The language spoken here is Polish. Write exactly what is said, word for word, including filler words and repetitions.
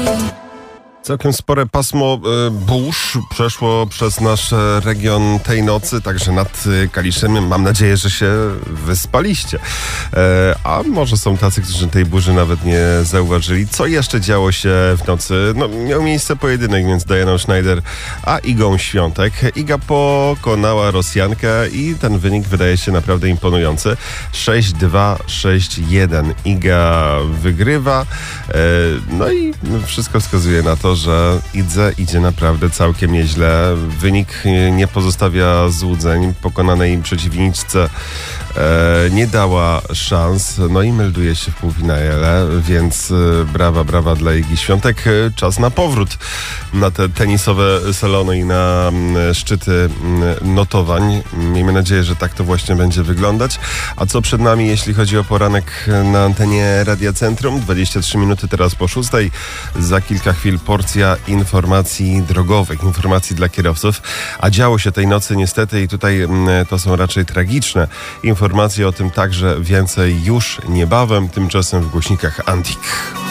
Całkiem spore pasmo y, burz przeszło przez nasz region tej nocy, także nad y, Kaliszem. Mam nadzieję, że się wyspaliście. E, a może są tacy, którzy tej burzy nawet nie zauważyli. Co jeszcze działo się w nocy? No, miał miejsce pojedynek między Dianą Schneider a Igą Świątek. Iga pokonała Rosjankę i ten wynik wydaje się naprawdę imponujący. sześć dwa, sześć jeden. Iga wygrywa. E, no i wszystko wskazuje na to, że Idze idzie naprawdę całkiem nieźle. Wynik nie pozostawia złudzeń. Pokonanej przeciwniczce e, nie dała szans. No i melduje się w półfinale, więc e, brawa, brawa dla Igi Świątek. Czas na powrót na te tenisowe salony i na m, szczyty m, notowań. Miejmy nadzieję, że tak to właśnie będzie wyglądać. A co przed nami, jeśli chodzi o poranek na antenie Radia Centrum? dwadzieścia trzy minuty teraz po szóstej. Za kilka chwil porcja informacji drogowych, informacji dla kierowców. A działo się tej nocy niestety i tutaj m, to są raczej tragiczne informacje, o tym także więcej już niebawem. Tymczasem w głośnikach Antik.